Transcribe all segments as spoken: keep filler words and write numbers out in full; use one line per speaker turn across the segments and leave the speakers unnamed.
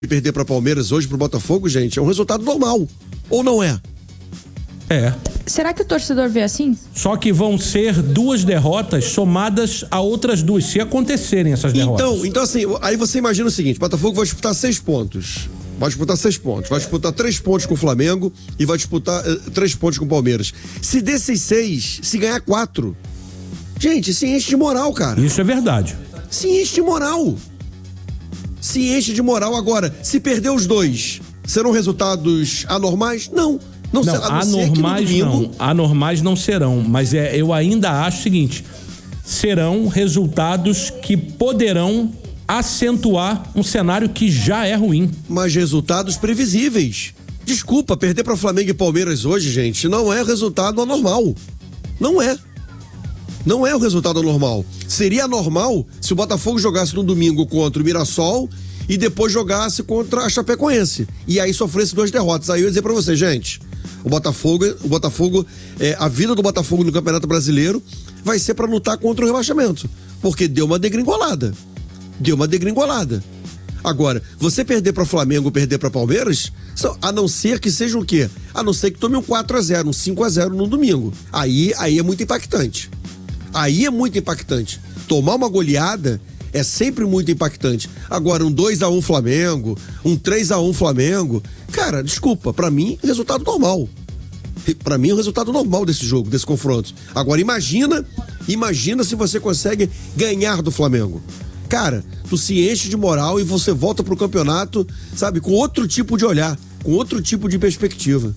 perder para Palmeiras hoje, pro Botafogo, gente, é um resultado normal. Ou não é?
É.
Será que o torcedor vê assim?
Só que vão ser duas derrotas somadas a outras duas, se acontecerem essas derrotas.
Então, então assim, aí você imagina o seguinte, o Botafogo vai disputar seis pontos. Vai disputar seis pontos. Vai disputar três pontos com o Flamengo e vai disputar uh, três pontos com o Palmeiras. Se desses seis, se ganhar quatro, gente, se enche de moral, cara.
Isso é verdade.
Se enche de moral. Se enche de moral. Agora, se perder os dois, serão resultados anormais? Não. Não,
não,
ser, a não
anormais
domingo...
não. Anormais não serão. Mas é, eu ainda acho o seguinte: serão resultados que poderão acentuar um cenário que já é ruim.
Mas resultados previsíveis. Desculpa, perder para Flamengo e Palmeiras hoje, gente, não é resultado anormal. Não é. Não é o resultado anormal. Seria anormal se o Botafogo jogasse no domingo contra o Mirassol e depois jogasse contra a Chapecoense. E aí sofresse duas derrotas. Aí eu ia dizer pra você, gente, o Botafogo, o Botafogo, é, a vida do Botafogo no Campeonato Brasileiro vai ser pra lutar contra o rebaixamento. Porque deu uma degringolada. Deu uma degringolada. Agora, você perder para Flamengo, perder para Palmeiras, a não ser que seja o quê? A não ser que tome um quatro a zero, um cinco a zero no domingo. Aí, aí é muito impactante. Aí é muito impactante. Tomar uma goleada é sempre muito impactante. Agora, um dois a um Flamengo, um três a um Flamengo, cara, desculpa, pra mim, resultado normal. Pra mim, é o resultado normal desse jogo, desse confronto. Agora, imagina, imagina se você consegue ganhar do Flamengo. Cara, tu se enche de moral e você volta pro campeonato, sabe, com outro tipo de olhar, com outro tipo de perspectiva.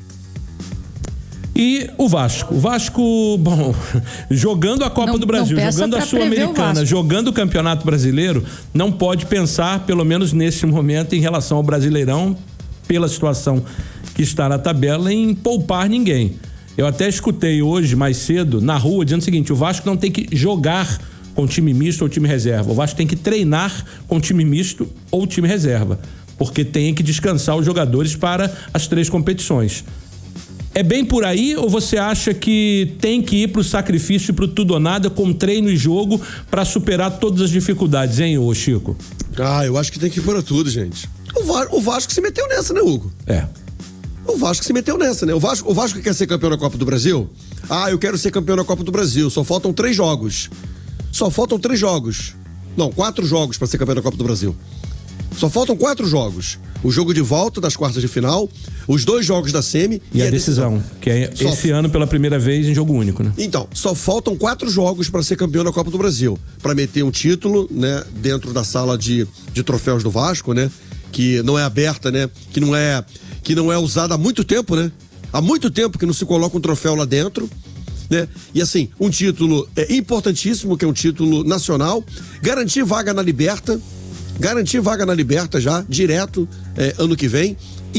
E o Vasco? O Vasco, bom, jogando a Copa
não,
do Brasil, jogando a Sul-Americana, jogando o Campeonato Brasileiro, não pode pensar, pelo menos nesse momento, em relação ao Brasileirão, pela situação que está na tabela, em poupar ninguém. Eu até escutei hoje, mais cedo, na rua, dizendo o seguinte: o Vasco não tem que jogar com time misto ou time reserva. O Vasco tem que treinar com time misto ou time reserva, porque tem que descansar os jogadores para as três competições. É bem por aí, ou você acha que tem que ir pro sacrifício e pro tudo ou nada com treino e jogo para superar todas as dificuldades, hein, ô Chico?
Ah, eu acho que tem que ir para tudo, gente. O, Va- o Vasco se meteu nessa, né, Hugo?
É.
O Vasco se meteu nessa, né? O Vasco, o Vasco quer ser campeão da Copa do Brasil? Ah, eu quero ser campeão da Copa do Brasil. Só faltam três jogos. Só faltam três jogos. Não, quatro jogos para ser campeão da Copa do Brasil. Só faltam quatro jogos. O jogo de volta das quartas de final, os dois jogos da semi
e, e a, a decisão, decisão, que é só... esse ano pela primeira vez em jogo único, né?
Então, só faltam quatro jogos para ser campeão da Copa do Brasil, para meter um título, né, dentro da sala de, de troféus do Vasco, né, que não é aberta, né, que não é que não é usada há muito tempo, né? Há muito tempo que não se coloca um troféu lá dentro, né? E assim, um título é importantíssimo, que é um título nacional, garantir vaga na Liberta, garantir vaga na Liberta já, direto, é, ano que vem,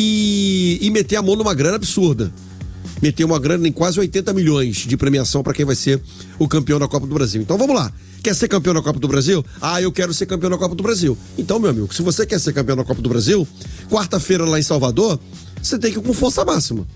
e, e meter a mão numa grana absurda. Meter uma grana em quase oitenta milhões de premiação para quem vai ser o campeão da Copa do Brasil. Então vamos lá. Quer ser campeão da Copa do Brasil? Ah, eu quero ser campeão da Copa do Brasil. Então, meu amigo, se você quer ser campeão da Copa do Brasil, quarta-feira lá em Salvador, você tem que ir com força máxima.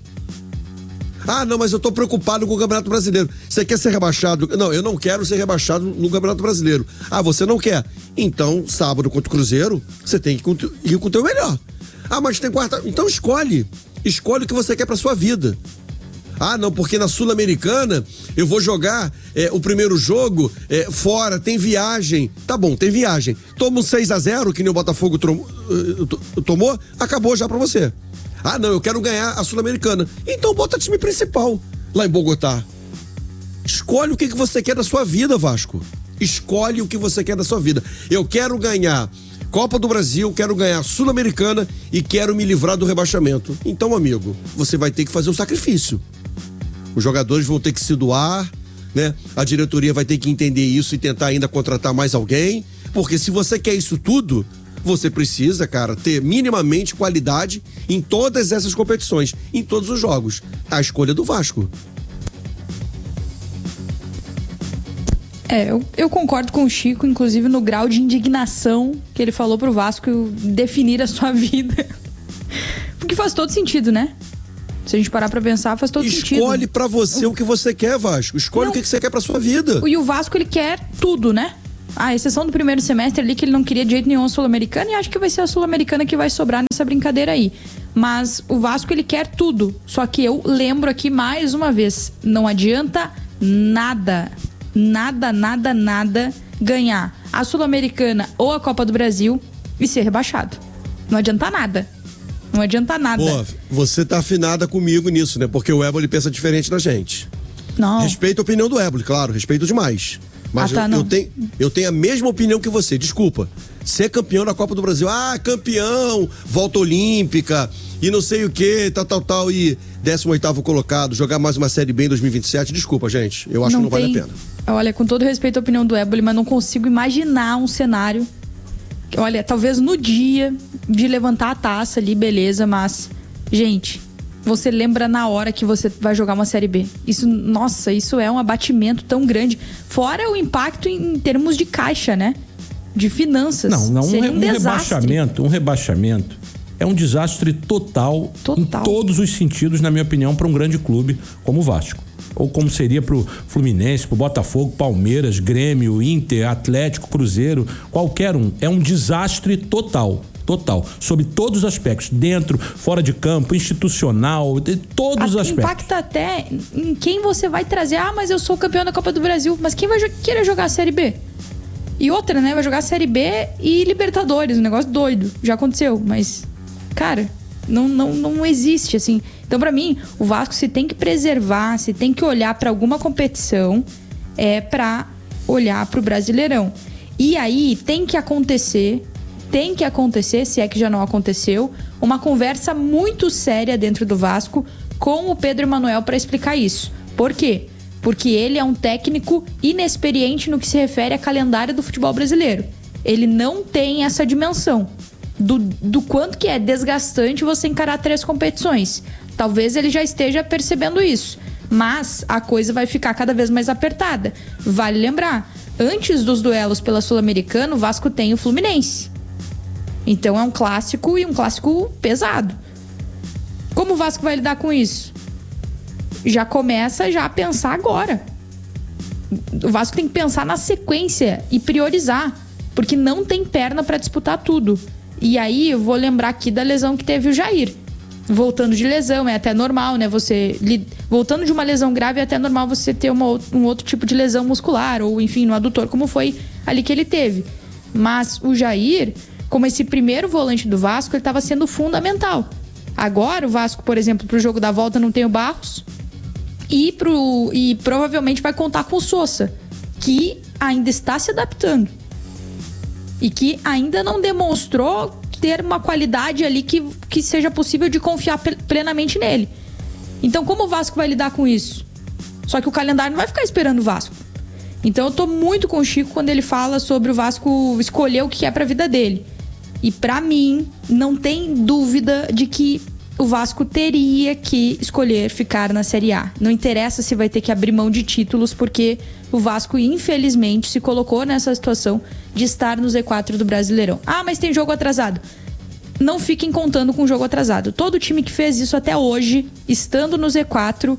Ah, não, mas eu tô preocupado com o Campeonato Brasileiro. Você quer ser rebaixado? Não, eu não quero ser rebaixado no Campeonato Brasileiro. Ah, você não quer? Então, sábado contra o Cruzeiro, você tem que ir com o teu melhor. Ah, mas tem quarta... Então escolhe. Escolhe o que você quer pra sua vida. Ah, não, porque na Sul-Americana eu vou jogar é, o primeiro jogo é, fora, tem viagem. Tá bom, tem viagem. Toma um seis a zero, que nem o Botafogo trom... tomou, acabou já pra você. Ah, não, eu quero ganhar a Sul-Americana. Então bota time principal lá em Bogotá. Escolhe o que, que você quer da sua vida, Vasco. Escolhe o que você quer da sua vida. Eu quero ganhar Copa do Brasil, quero ganhar Sul-Americana e quero me livrar do rebaixamento. Então, amigo, você vai ter que fazer um sacrifício. Os jogadores vão ter que se doar, né? A diretoria vai ter que entender isso e tentar ainda contratar mais alguém. Porque se você quer isso tudo, você precisa, cara, ter minimamente qualidade em todas essas competições, em todos os jogos. A escolha do Vasco.
É, eu, eu concordo com o Chico, inclusive no grau de indignação que ele falou pro Vasco definir a sua vida. Porque faz todo sentido, né? Se a gente parar pra pensar, faz todo
Escolhe
sentido.
Escolhe pra você o que você quer, Vasco. Escolhe Não. o que você quer pra sua vida.
E o Vasco, ele quer tudo, né? A exceção do primeiro semestre ali, que ele não queria de jeito nenhum a Sul-Americana, e acho que vai ser a Sul-Americana que vai sobrar nessa brincadeira aí. Mas o Vasco, ele quer tudo. Só que eu lembro aqui mais uma vez, não adianta nada, nada, nada, nada ganhar a Sul-Americana ou a Copa do Brasil e ser rebaixado. Não adianta nada. Não adianta nada.
Pô, você tá afinada comigo nisso, né? Porque o Éboli pensa diferente da gente.
Não.
Respeito a opinião do Éboli, claro, respeito demais. Mas
ah, tá,
eu, eu, tenho, eu tenho a mesma opinião que você, desculpa. Ser campeão da Copa do Brasil, ah, campeão, volta olímpica e não sei o que, tal, tal, tal, e décimo oitavo colocado, jogar mais uma Série B em dois mil e vinte e sete, desculpa, gente, eu acho não que não tem... vale a pena.
Olha, com todo respeito à opinião do Éboli, mas não consigo imaginar um cenário. Olha, talvez no dia de levantar a taça ali, beleza, mas, gente, você lembra na hora que você vai jogar uma Série B. Isso, nossa, isso é um abatimento tão grande. Fora o impacto em, em termos de caixa, né? De finanças.
Não, não,
seria
um,
um,
um
desastre.
rebaixamento, um rebaixamento é um desastre total,
total.
em todos os sentidos, na minha opinião, para um grande clube como o Vasco. Ou como seria pro Fluminense, pro Botafogo, Palmeiras, Grêmio, Inter, Atlético, Cruzeiro, qualquer um. É um desastre total, total. Sob todos os aspectos, dentro, fora de campo, institucional, de todos os
a,
aspectos.
Impacta até em quem você vai trazer. Ah, mas eu sou campeão da Copa do Brasil. Mas quem vai querer jogar a Série B? E outra, né? Vai jogar a Série B e Libertadores, um negócio doido. Já aconteceu, mas, cara, não, não, não existe, assim... Então, pra mim, o Vasco se tem que preservar, se tem que olhar pra alguma competição, é pra olhar pro Brasileirão. E aí tem que acontecer, tem que acontecer, se é que já não aconteceu, uma conversa muito séria dentro do Vasco com o Pedro Emanuel pra explicar isso. Por quê? Porque ele é um técnico inexperiente no que se refere a calendário do futebol brasileiro. Ele não tem essa dimensão do, do quanto que é desgastante você encarar três competições. Talvez ele já esteja percebendo isso, mas a coisa vai ficar cada vez mais apertada. Vale lembrar, antes dos duelos pela Sul-Americana, o Vasco tem o Fluminense. Então é um clássico e um clássico pesado. Como o Vasco vai lidar com isso? Já começa já a pensar agora. O Vasco tem que pensar na sequência e priorizar, porque não tem perna para disputar tudo. E aí eu vou lembrar aqui da lesão que teve o Jair. Voltando de lesão, é até normal, né? Você, voltando de uma lesão grave, é até normal você ter uma, um outro tipo de lesão muscular, ou enfim, no adutor, como foi ali que ele teve. Mas o Jair, como esse primeiro volante do Vasco, ele estava sendo fundamental. Agora o Vasco, por exemplo, pro jogo da volta não tem o Barros e, pro, e provavelmente vai contar com o Sousa, que ainda está se adaptando e que ainda não demonstrou ter uma qualidade ali que, que seja possível de confiar plenamente nele. Então, como o Vasco vai lidar com isso? Só que o calendário não vai ficar esperando o Vasco. Então, eu tô muito com o Chico quando ele fala sobre o Vasco escolher o que é pra vida dele. E pra mim, não tem dúvida de que o Vasco teria que escolher ficar na Série A. Não interessa se vai ter que abrir mão de títulos, porque o Vasco, infelizmente, se colocou nessa situação de estar no Z quatro do Brasileirão. Ah, mas tem jogo atrasado. Não fiquem contando com jogo atrasado. Todo time que fez isso até hoje, estando no Z quatro,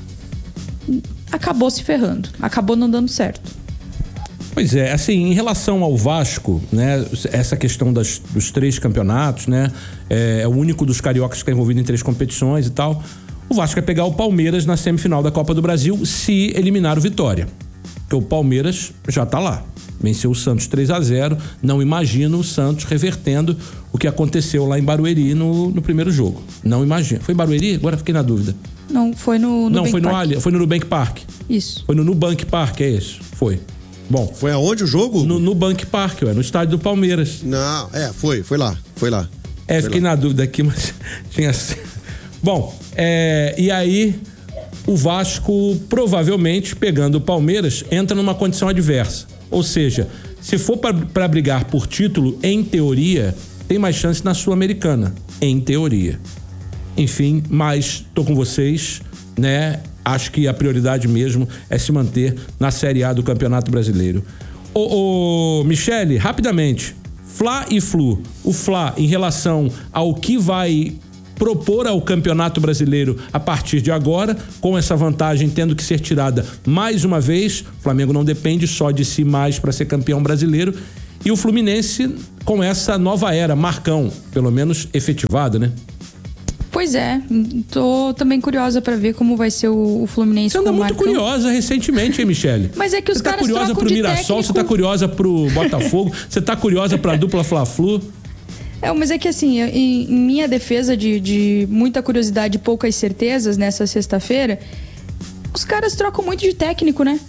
acabou se ferrando. Acabou não dando certo.
Pois é, assim, em relação ao Vasco, né, essa questão das, dos três campeonatos, né, é, é o único dos cariocas que está envolvido em três competições e tal. O Vasco vai pegar o Palmeiras na semifinal da Copa do Brasil se eliminar o Vitória. Porque o Palmeiras já tá lá. Venceu o Santos três a zero. Não imagino o Santos revertendo o que aconteceu lá em Barueri no, no primeiro jogo. Não imagino. Foi em Barueri? Agora fiquei na dúvida.
Não, foi no, no
Não,
Nubank
foi no,
Park.
Ali, foi no Nubank Park.
Isso.
Foi no Nubank Park, é isso. Foi. Bom.
Foi aonde o jogo?
No Nubank Park, ué, no estádio do Palmeiras.
Não, é, foi, foi lá, foi lá.
É,
foi
fiquei
lá.
na dúvida aqui, mas tinha... Bom, é, e aí o Vasco, provavelmente, pegando o Palmeiras, entra numa condição adversa. Ou seja, se for para brigar por título, em teoria, tem mais chance na Sul-Americana. Em teoria. Enfim, mas tô com vocês, né? Acho que a prioridade mesmo é se manter na Série A do Campeonato Brasileiro. Ô, ô Michele, rapidamente, Fla e Flu. O Fla, em relação ao que vai propor ao Campeonato Brasileiro a partir de agora, com essa vantagem tendo que ser tirada mais uma vez. O Flamengo não depende só de si mais para ser campeão brasileiro. E o Fluminense com essa nova era, Marcão, pelo menos efetivada, né?
Pois é, tô também curiosa pra ver como vai ser o, o Fluminense.
Você anda muito Marcão. curiosa recentemente, hein, Michele?
Mas é que os
você tá
caras
curiosa pro Mirassol, técnico... você tá curiosa pro Botafogo, você tá curiosa pra dupla Fla-Flu.
É, mas é que assim, em, em minha defesa de, de muita curiosidade e poucas certezas nessa sexta-feira, os caras trocam muito de técnico, né?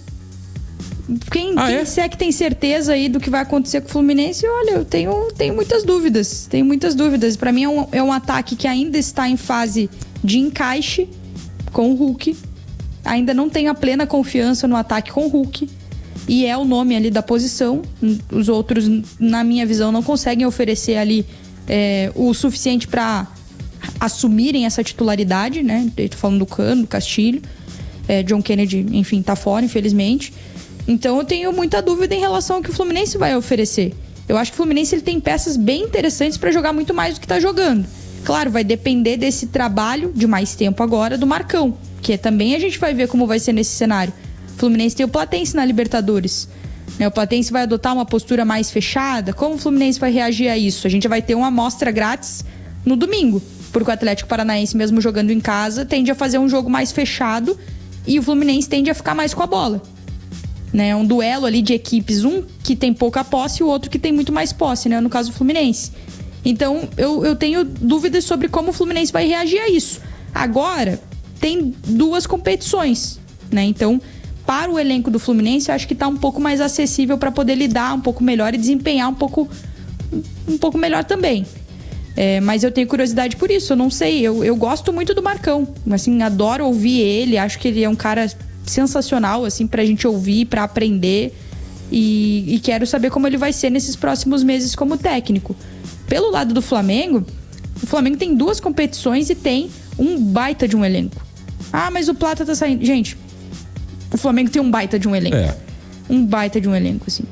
Quem,
ah,
quem
é?
se é que tem certeza aí do que vai acontecer com o Fluminense, olha, eu tenho, tenho muitas dúvidas. Tenho muitas dúvidas. Pra mim é um, é um ataque que ainda está em fase de encaixe com o Hulk. Ainda não tenho a plena confiança no ataque com o Hulk. E é o nome ali da posição. Os outros, na minha visão, não conseguem oferecer ali é, o suficiente pra assumirem essa titularidade, né? Eu tô falando do Cano, do Castilho. É, John Kennedy, enfim, tá fora, infelizmente. Então eu tenho muita dúvida em relação ao que o Fluminense vai oferecer. Eu acho que o Fluminense ele tem peças bem interessantes para jogar muito mais do que tá jogando. Claro, vai depender desse trabalho de mais tempo agora do Marcão, que também a gente vai ver como vai ser nesse cenário. O Fluminense tem o Platense na Libertadores. Né? O Platense vai adotar uma postura mais fechada. Como o Fluminense vai reagir a isso? A gente vai ter uma amostra grátis no domingo, porque o Atlético Paranaense, mesmo jogando em casa, tende a fazer um jogo mais fechado e o Fluminense tende a ficar mais com a bola. Né, um duelo ali de equipes, um que tem pouca posse e o outro que tem muito mais posse, né, no caso do Fluminense. Então eu, eu tenho dúvidas sobre como o Fluminense vai reagir a isso. Agora tem duas competições, né? Então para o elenco do Fluminense eu acho que está um pouco mais acessível para poder lidar um pouco melhor e desempenhar um pouco, um pouco melhor também. É, mas eu tenho curiosidade por isso, eu não sei, eu, eu gosto muito do Marcão, assim, adoro ouvir ele, acho que ele é um cara sensacional, assim, pra gente ouvir, pra aprender e, e quero saber como ele vai ser nesses próximos meses como técnico. Pelo lado do Flamengo, o Flamengo tem duas competições e tem um baita de um elenco. Ah, mas o Plata tá saindo. Gente, o Flamengo tem um baita de um elenco.
É.
Um baita de um elenco, assim.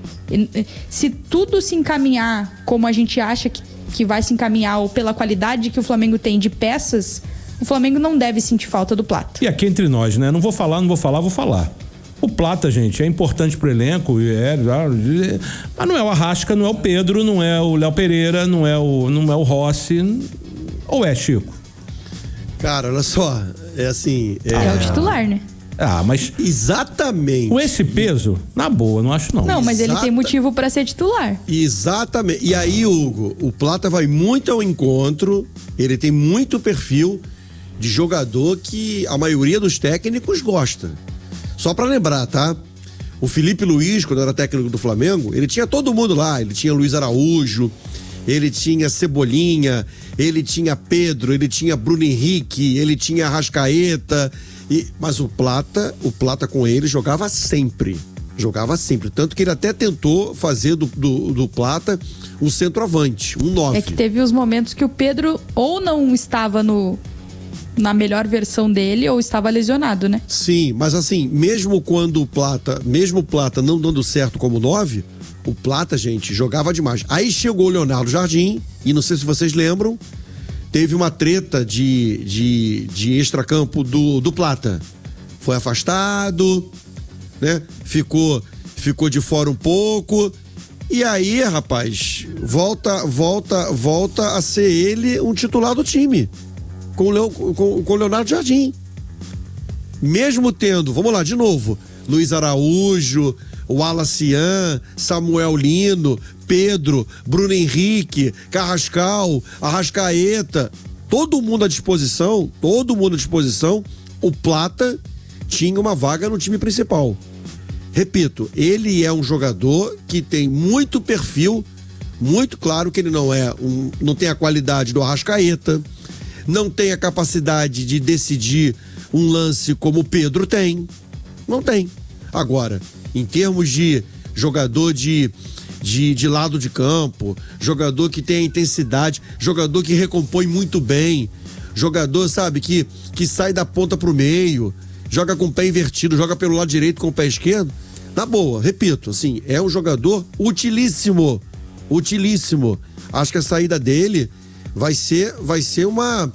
Se tudo se encaminhar como a gente acha que, que vai se encaminhar ou pela qualidade que o Flamengo tem de peças, o Flamengo não deve sentir falta do Plata.
E aqui entre nós, né? Não vou falar, não vou falar, vou falar. O Plata, gente, é importante pro elenco, é, mas não é o Arrasca, não é o Pedro, não é o Léo Pereira, não é o, não é o Rossi, ou é, Chico?
Cara, olha só, é assim...
É, é o titular, né?
Ah, mas...
Exatamente.
Com esse peso, na boa, não acho não.
Não, mas
Exata...
ele tem motivo pra ser titular.
Exatamente. E aí, Hugo, o Plata vai muito ao encontro, ele tem muito perfil de jogador que a maioria dos técnicos gosta. Só pra lembrar, tá? O Felipe Luiz, quando era técnico do Flamengo, ele tinha todo mundo lá. Ele tinha Luiz Araújo, ele tinha Cebolinha, ele tinha Pedro, ele tinha Bruno Henrique, ele tinha Arrascaeta. E, mas o Plata, o Plata com ele jogava sempre. Jogava sempre. Tanto que ele até tentou fazer do, do, do Plata um centroavante, um nove.
É que teve os momentos que o Pedro ou não estava no... na melhor versão dele ou estava lesionado, né?
Sim, mas assim, mesmo quando o Plata, mesmo o Plata não dando certo como nove, o Plata, gente, jogava demais. Aí chegou o Leonardo Jardim, e não sei se vocês lembram, teve uma treta de, de, de extracampo do, do Plata. Foi afastado, né? Ficou, ficou de fora um pouco. E aí, rapaz, volta, volta, volta a ser ele um titular do time. Com o, Leo, com, com o Leonardo Jardim. Mesmo tendo, vamos lá, de novo, Luiz Araújo, Wallacian, Samuel Lino, Pedro, Bruno Henrique, Carrascal, Arrascaeta, todo mundo à disposição, todo mundo à disposição, o Plata tinha uma vaga no time principal. Repito, ele é um jogador que tem muito perfil, muito claro que ele não é um, não tem a qualidade do Arrascaeta, não tem a capacidade de decidir um lance como o Pedro tem. Não tem. Agora, em termos de jogador de, de, de lado de campo, jogador que tem a intensidade, jogador que recompõe muito bem, jogador, sabe, que, que sai da ponta pro meio, joga com o pé invertido, joga pelo lado direito com o pé esquerdo. Na boa, repito, assim, é um jogador utilíssimo. Utilíssimo. Acho que a saída dele vai ser, vai ser uma,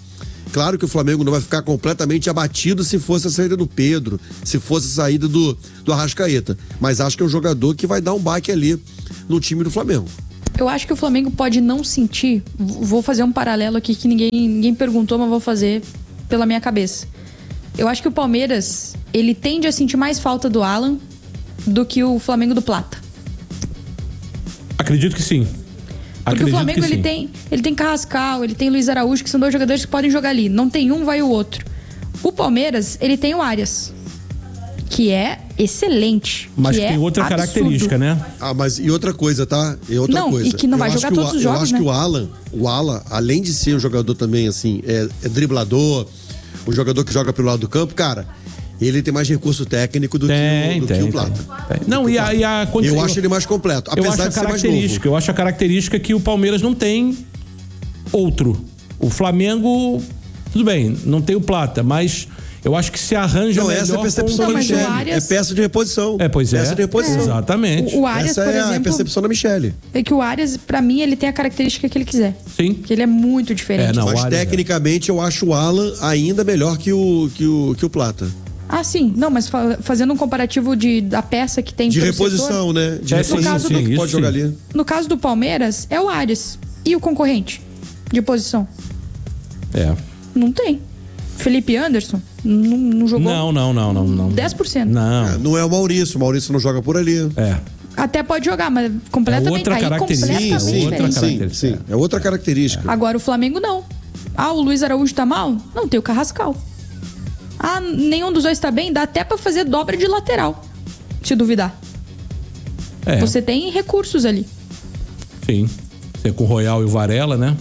Claro que o Flamengo não vai ficar completamente abatido se fosse a saída do Pedro, se fosse a saída do, do Arrascaeta. Mas acho que é um jogador que vai dar um baque ali no time do Flamengo.
Eu acho que o Flamengo pode não sentir. Vou fazer um paralelo aqui que ninguém, ninguém perguntou, mas vou fazer pela minha cabeça. Eu acho que o Palmeiras, ele tende a sentir mais falta do Alan do que o Flamengo do Plata.
Acredito que sim.
Porque
Acredito
o Flamengo
que
ele
sim.
tem, ele tem Carrascal, ele tem Luiz Araújo, que são dois jogadores que podem jogar ali. Não tem um, vai o outro. O Palmeiras, ele tem o Arias, que é excelente.
Mas
que
tem
é
outra
absurdo.
característica, né?
Ah, mas e outra coisa, tá? E outra
Não,
coisa.
e que não vai
Eu acho
jogar
que
todos
o,
os jogos,
Eu acho
né?
que o Alan, o Alan, além de ser um jogador também, assim, é, é driblador, um jogador que joga pelo lado do campo, cara, ele tem mais recurso técnico do,
Tem,
que, o, do
tem,
que o
tem.
Plata.
Tem. Não, e a, e a
Eu acho ele mais completo,
Eu
apesar
acho a
de ser mais
característica,
novo.
eu acho a característica que o Palmeiras não tem outro. O Flamengo, tudo bem, não tem o Plata, mas eu acho que se arranja
Não,
melhor
essa é a percepção
com
da
mas o
Michele.
Arias-
É peça de reposição.
É, pois é.
Peça de reposição.
É. Exatamente.
O, o Arias,
essa
por
é a
exemplo,
percepção da Michele.
é que o Arias, pra mim, ele tem a característica que ele quiser.
Sim.
Que ele é muito diferente.
É, não.
Mas
o Arias,
tecnicamente eu acho o Alan ainda melhor que o, que o, que o Plata.
Ah, sim. Não, mas fa- fazendo um comparativo de, da peça que tem
De
pelo
reposição,
setor,
né? De
É,
reposição
sim, sim,
que
isso
pode
sim.
jogar ali.
no caso do Palmeiras, é o Arias. E o concorrente de posição?
É.
Não tem. Felipe Anderson não, não jogou
Não, não, não, não, não.
dez por cento.
Não.
Ah, não é o Maurício, o Maurício não joga por ali.
É.
Até pode jogar, mas completamente,
É outra
aí
característica,
completamente
sim, outra
diferente.
sim,
característica.
sim. É outra característica.
Agora o Flamengo não. Ah, o Luiz Araújo tá mal? Não, tem o Carrascal. Ah, nenhum dos dois tá bem? Dá até pra fazer dobra de lateral, se duvidar.
É.
Você tem recursos ali.
Sim. Você com o Royal e o Varela, né?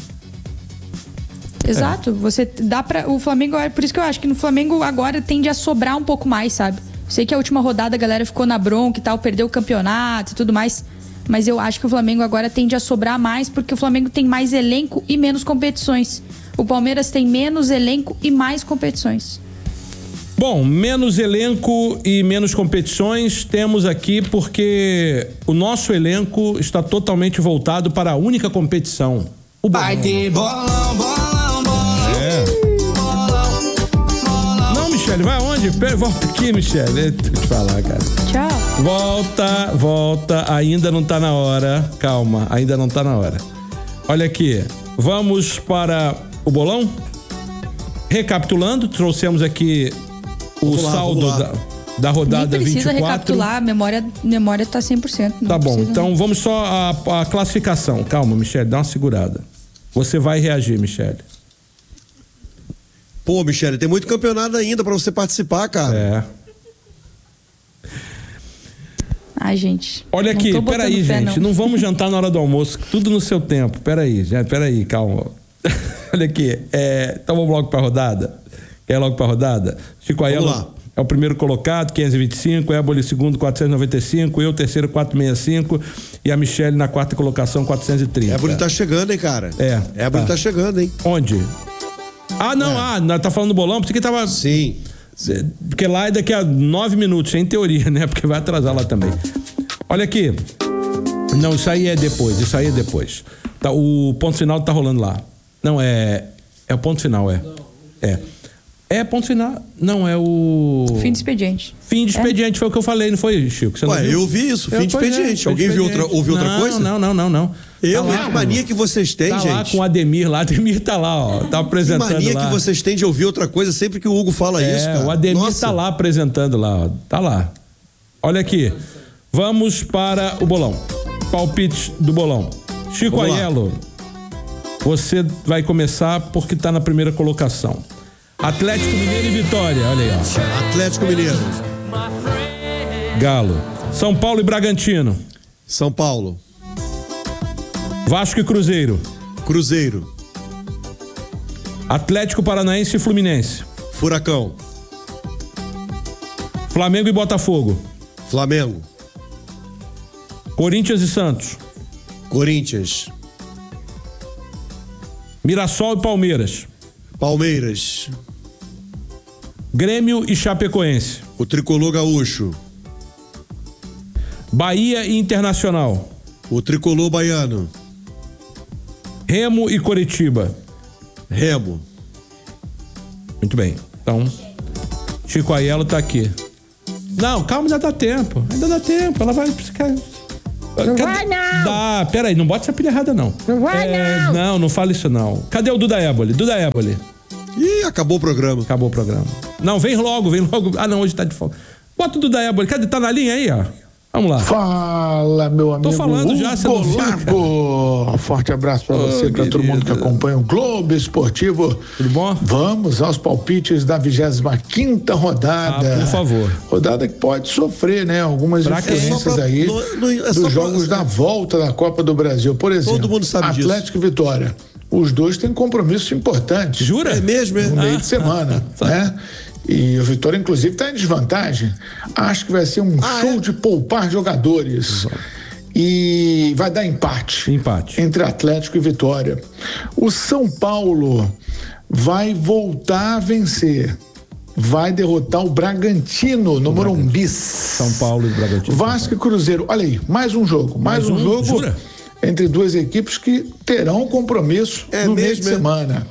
Exato. Você dá pra. O Flamengo. Por isso que eu acho que no Flamengo agora tende a sobrar um pouco mais, sabe? Sei que a última rodada a galera ficou na bronca e tal, perdeu o campeonato e tudo mais. Mas eu acho que o Flamengo agora tende a sobrar mais porque o Flamengo tem mais elenco e menos competições. O Palmeiras tem menos elenco e mais competições.
Bom, menos elenco e menos competições temos aqui porque o nosso elenco está totalmente voltado para a única competição. O bolão.
Vai ter bolão, bolão, bolão.
É. Não, Michele, vai aonde? Pera, volta aqui, Michele. Deixa eu te falar, cara.
Tchau.
Volta, volta. Ainda não tá na hora. Calma, ainda não tá na hora. Olha aqui. Vamos para o bolão? Recapitulando, trouxemos aqui o
Vamos lá,
saldo
vamos lá.
da, da rodada
Nem precisa
vinte e quatro.
recapitular, a memória, memória tá cem por cento. não
Tá bom,
precisa,
então vamos só a, a classificação. Calma, Michele, dá uma segurada. Você vai reagir, Michele.
Pô, Michele, tem muito campeonato ainda pra você participar, cara.
É.
Ai, gente.
Olha
não
aqui,
tô botando
peraí,
fé,
gente. Não.
Não.
vamos jantar na hora do almoço, tudo no seu tempo. Peraí, gente, peraí, calma. Olha aqui, é, então vamos logo pra rodada. Quer logo pra rodada? Chico
Vamos
Aiello
lá.
é o primeiro colocado, quinhentos e vinte e cinco, Éboli segundo, quatrocentos e noventa e cinco, eu terceiro, quatrocentos e sessenta e cinco e a Michele na quarta colocação, quatrocentos e trinta.
Éboli tá chegando, hein, cara?
É,
Éboli
tá.
tá chegando, hein?
Onde? Ah, não,
É.
ah, nós tá falando do bolão, porque que tava...
Sim.
Porque lá é daqui a nove minutos, em teoria, né? Porque vai atrasar lá também. Olha aqui. Não, isso aí é depois, isso aí é depois. Tá, o ponto final tá rolando lá. Não, é... É o ponto final, é. É. É ponto final. Não, é o...
Fim de expediente.
Fim de expediente, foi o que eu falei, não foi, Chico? Você não
Ué,
viu?
eu vi isso, fim de
pois é,
expediente.
fim de
Alguém viu
expediente.
outra- ouviu outra
Não,
coisa?
Não, não, não, não.
Eu,
Tá lá,
que
mano.
mania que vocês têm,
Tá
gente.
lá com o Ademir lá. Ademir tá lá, ó. Tá
Que
apresentando
mania
lá.
que vocês têm de ouvir outra coisa sempre que o Hugo fala
É,
isso, cara.
o Ademir
Nossa.
tá lá apresentando lá, ó. Tá lá. Olha aqui. Vamos para o bolão. Palpite do bolão. Chico
Vamos lá.
Aiello, você vai começar porque tá na primeira colocação. Atlético Mineiro e Vitória, olha aí, ó.
Atlético Mineiro.
Galo. São Paulo e Bragantino.
São Paulo.
Vasco e Cruzeiro.
Cruzeiro.
Atlético Paranaense e Fluminense.
Furacão.
Flamengo e Botafogo.
Flamengo.
Corinthians e Santos.
Corinthians.
Mirassol e Palmeiras.
Palmeiras.
Grêmio e Chapecoense.
O Tricolor Gaúcho.
Bahia e Internacional.
O Tricolor Baiano.
Remo e Coritiba.
Remo.
Muito bem. Então, Chico Aiello tá aqui. Não, calma, ainda dá tempo. Ainda dá tempo. Ela vai ficar...
Não
Cadê?
vai, não.
Dá, peraí, não bota essa pilha errada, não.
Não vai,
é,
não.
Não, não fala isso, não. Cadê o Duda Éboli? Duda Éboli.
Ih, acabou o programa.
Acabou o programa. Não, vem logo, vem logo. Ah, não, hoje tá de folga. Bota o Duda Éboli. Cadê? Tá na linha aí, ó. Vamos lá.
Fala, meu amigo.
Tô falando já, você não fica.
Lago. Forte abraço pra
Ô,
você, pra todo mundo que acompanha o Globo Esportivo.
Tudo bom?
Vamos aos palpites da vigésima quinta rodada.
Ah, por favor.
Rodada que pode sofrer, né? Algumas
Pra quem?
influências
É só pra-
aí
não- não- é só
dos
pra-
jogos da volta da Copa do Brasil. Por exemplo,
Todo mundo sabe disso.
Atlético e Vitória. Os dois têm compromissos importantes.
Jura?
É mesmo, é?
No meio
Ah.
de semana, né? E o Vitória, inclusive, está em desvantagem. Acho que vai ser um
Ah,
show
é?
de poupar jogadores. E vai dar empate.
Empate.
Entre Atlético e Vitória. O São Paulo vai voltar a vencer. Vai derrotar o Bragantino no Morumbi.
São Paulo e Bragantino.
Vasco e Cruzeiro. Olha aí, mais um jogo. Mais,
Mais
um,
um?
jogo
Jura?
entre duas equipes que terão compromisso
É
no meio
mesmo,
de
é?
semana.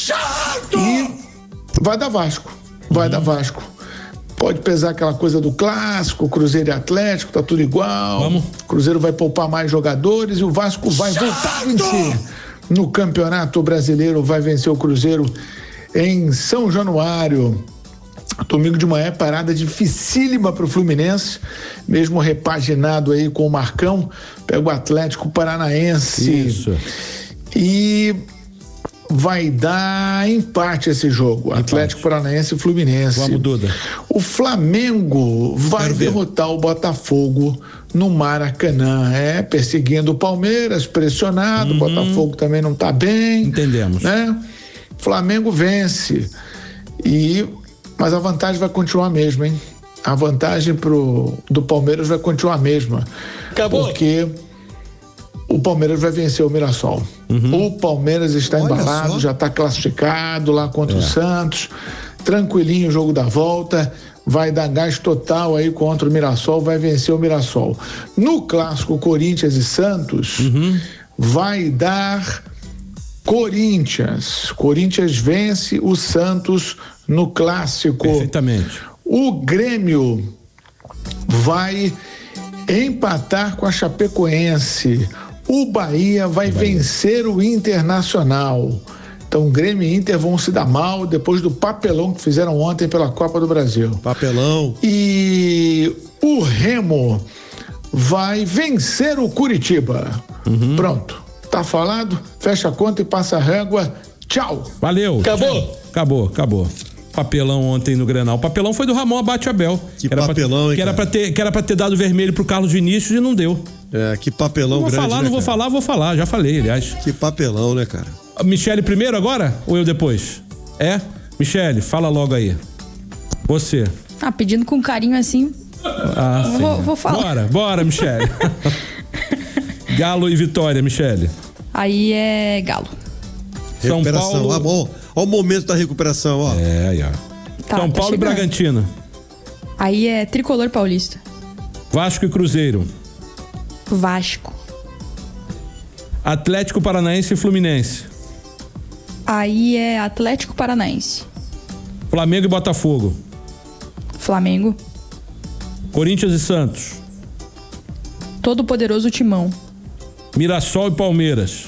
E vai dar Vasco. Vai dar Vasco. Pode pesar aquela coisa do clássico, Cruzeiro e Atlético, tá tudo igual.
Vamos.
Cruzeiro vai poupar mais jogadores e o Vasco vai voltar a vencer. No Campeonato Brasileiro vai vencer o Cruzeiro em São Januário. Domingo de manhã, parada dificílima para o Fluminense, mesmo repaginado aí com o Marcão, pega o Atlético Paranaense.
Isso.
E vai dar empate esse jogo, empate. Atlético Paranaense e Fluminense.
Vamos, Duda.
O Flamengo vai
Quero ver.
derrotar o Botafogo no Maracanã, é, perseguindo o Palmeiras, pressionado, o Botafogo também não tá bem.
Entendemos.
Né? Flamengo vence. E mas a vantagem vai continuar a mesma, hein? A vantagem pro, do Palmeiras vai continuar a mesma.
Acabou.
Porque o Palmeiras vai vencer o Mirassol.
Uhum.
O Palmeiras está
Olha
embalado,
só.
já está classificado lá contra
É.
o Santos. Tranquilinho o jogo da volta. Vai dar gás total aí contra o Mirassol, vai vencer o Mirassol. No clássico Corinthians e Santos,
Uhum.
vai dar Corinthians. Corinthians vence o Santos no clássico.
Perfeitamente.
O Grêmio vai empatar com a Chapecoense. O Bahia vai vencer o Internacional. Então, Grêmio e Inter vão se dar mal depois do papelão que fizeram ontem pela Copa do Brasil.
Papelão.
E o Remo vai vencer o Curitiba. Pronto. Tá falado? Fecha a conta e passa a régua. Tchau.
Valeu.
Acabou.
Acabou, acabou. Papelão ontem no Grenal. O papelão foi do Ramon Abate Abel.
Que
era
papelão,
pra,
hein,
que era
cara?
pra ter Que era pra ter dado vermelho pro Carlos Vinícius e não deu.
É, que papelão
Não vou
grande,
falar,
né,
não vou
cara?
falar, vou falar. Já falei, aliás.
Que papelão, né, cara?
Michele primeiro agora ou eu depois? É? Michele, fala logo aí. Você.
Ah, pedindo com carinho assim.
Ah, sim.
Vou- vou falar.
Bora, bora, Michele. Galo e Vitória, Michele.
Aí é Galo.
São
Recuperação.
Paulo.
Ah, bom. Olha o momento da recuperação, ó.
É, aí, ó.
Tá,
São
tá
Paulo e
chegando.
Bragantino.
Aí é Tricolor Paulista.
Vasco e Cruzeiro.
Vasco.
Atlético Paranaense e Fluminense.
Aí é Atlético Paranaense.
Flamengo e Botafogo.
Flamengo.
Corinthians e Santos.
Todo poderoso Timão.
Mirassol e Palmeiras.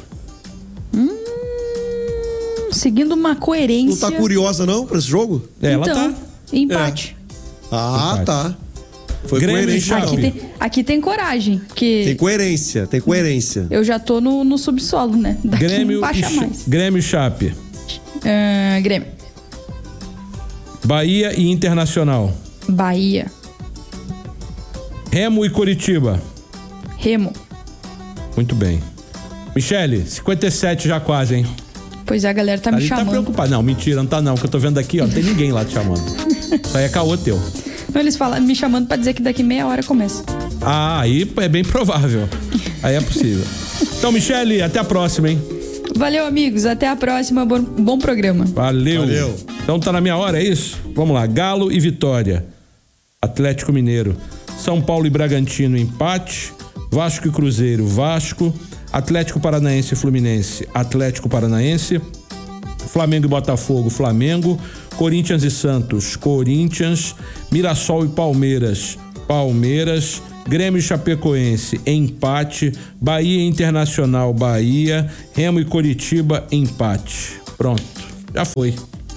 Seguindo uma
Não
coerência.
tá curiosa, não, pra esse jogo?
É, ela
então,
tá.
empate.
Ah,
Empate.
tá. Foi
Grêmio e
coerente,
Chape.
então.
Aqui tem, aqui tem coragem, porque
Tem coerência, tem coerência.
eu já tô no, no subsolo, né? Daqui
Grêmio
não
e,
baixa
Ch-
mais.
Grêmio e Chape.
Ah, Grêmio.
Bahia e Internacional.
Bahia.
Remo e Coritiba.
Remo.
Muito bem. Michele, cinquenta e sete já quase, hein?
Pois é, a galera tá me
Ali tá
chamando.
preocupado. Não, mentira, não tá não. Que eu tô vendo aqui, ó, não tem ninguém lá te chamando. Isso aí é caô teu.
Não, eles falam, me chamando pra dizer que daqui meia hora começa.
Ah, aí é bem provável. Aí é possível. Então, Michele, até a próxima, hein?
Valeu, amigos. Até a próxima. Bom, bom programa.
Valeu.
Valeu.
Então tá na minha hora, é isso? Vamos lá. Galo e Vitória. Atlético Mineiro. São Paulo e Bragantino, empate. Vasco e Cruzeiro, Vasco. Atlético Paranaense e Fluminense, Atlético Paranaense. Flamengo e Botafogo, Flamengo. Corinthians e Santos, Corinthians, Mirassol e Palmeiras, Palmeiras, Grêmio e Chapecoense, empate, Bahia e Internacional, Bahia, Remo e Coritiba, empate. Pronto, já foi.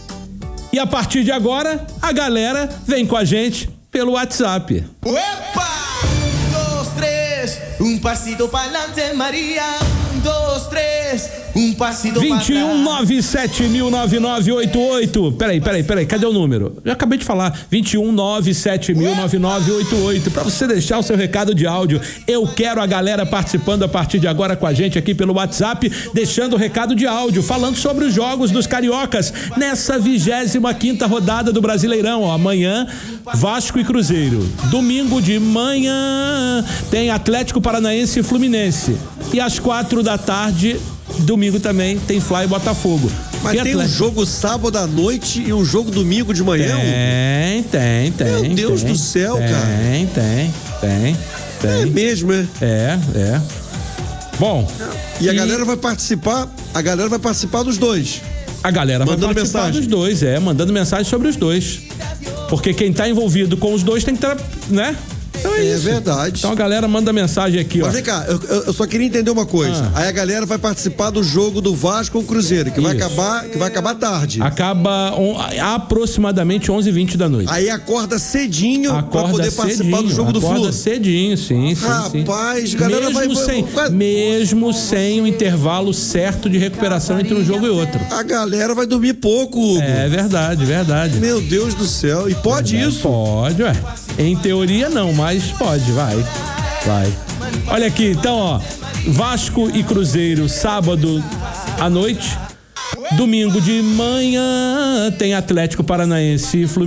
E a partir de agora, a galera vem com a gente pelo WhatsApp.
Opa! Um, dois, três, um passito pa'lante, Maria. Um, dois, três, um passito
vinte e um, nove sete mil, nove nove oito oito. Peraí, peraí, peraí, cadê o número? Já acabei de falar. vinte e um, nove sete mil, nove nove oito oito. Pra você deixar o seu recado de áudio. Eu quero a galera participando a partir de agora com a gente aqui pelo WhatsApp, deixando o recado de áudio, falando sobre os jogos dos cariocas nessa vigésima quinta rodada do Brasileirão. Ó, amanhã, Vasco e Cruzeiro. Domingo de manhã tem Atlético Paranaense e Fluminense. E às quatro da tarde, domingo também, tem Fly e Botafogo.
Mas
e
tem
Atlético.
um jogo sábado à noite e um jogo domingo de manhã?
Tem, tem, tem.
Meu Deus
tem,
do céu,
tem,
cara.
Tem, tem, tem, tem.
É mesmo, é?
É, é. Bom.
E, e a galera vai participar, a galera vai participar dos dois.
A galera
mandando
vai participar
mensagem.
dos dois, é, mandando mensagem sobre os dois. Porque quem tá envolvido com os dois tem que estar, né? Então é,
É
isso.
verdade.
Então a galera manda mensagem aqui,
Mas
ó.
vem cá, eu, eu só queria entender uma coisa.
Ah.
Aí a galera vai participar do jogo do Vasco com o Cruzeiro, que vai
Isso.
acabar, que vai acabar tarde.
Acaba on, aproximadamente onze e vinte da noite.
Aí acorda cedinho
Acorda
pra poder
cedinho,
participar do jogo do Flu.
Acorda cedinho, sim, sim,
Rapaz,
sim.
galera
mesmo
vai-
sem,
vai-
mesmo sem o intervalo certo de recuperação entre um jogo e outro.
A galera vai dormir pouco, Hugo.
É verdade, verdade.
Meu Deus do céu. E pode
É,
isso?
Pode, ué. Em teoria não, mas pode, vai. Vai. Olha aqui, então, ó. Vasco e Cruzeiro, sábado à noite. Domingo de manhã tem Atlético Paranaense e Fluminense.